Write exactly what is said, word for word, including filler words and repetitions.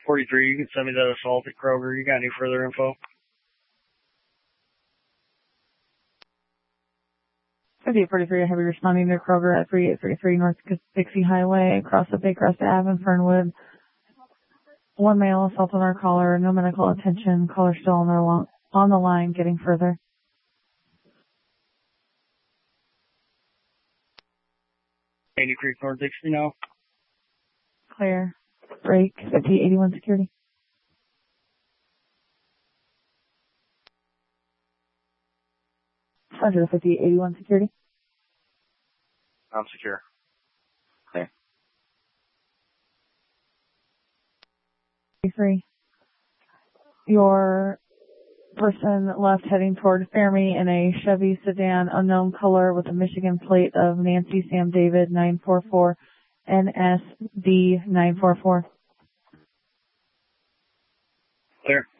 forty-three, you can send me that assault at Kroger. You got any further info? fifty-eight forty-three, heavy responding to Kroger at thirty-eight thirty-three North Dixie Highway, across the Baycrest Ave in Fernwood. One male assault on our caller, no medical attention. Caller still on, their long, on the line, getting further. Sandy Creek, North Dixie now. Clear. Break, fifty-eight eighty-one security. Roger, fifty-eight eighty-one security. I'm secure. Clear. Three. Your person left heading toward Fermi in a Chevy sedan, unknown color, with a Michigan plate of Nancy Sam David nine four four N S D nine four four. Clear.